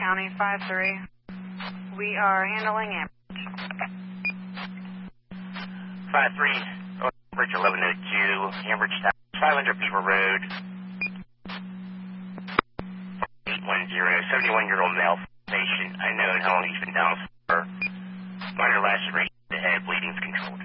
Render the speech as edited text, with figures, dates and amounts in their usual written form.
County 5-3. We are handling it. 5-3, Bridge 1102, Ambridge Town, 500 Beaver Road. 810, 71-year-old male patient. Unknown how long he's been down for. Minor laceration to the head, bleeding's controlled.